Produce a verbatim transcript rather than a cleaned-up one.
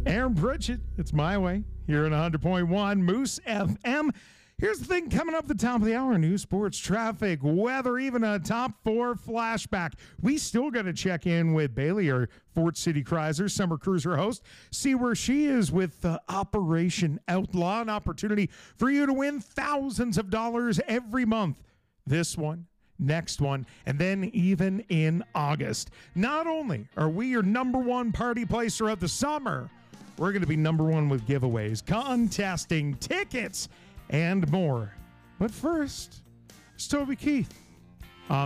Aaron Pritchett, it's my way here in one hundred point one Moose F M. Here's the thing coming up at the top of the hour: news, sports, traffic, weather, even a top four flashback. We still got to check in with Bailey, our Fort City Chrysler Summer Cruiser host, see where she is with uh, Operation Outlaw, an opportunity for you to win thousands of dollars every month. This one, next one, and then even in August. Not only are we your number one party place throughout the summer, we're going to be number one with giveaways, contesting tickets, and more. But first, it's Toby Keith.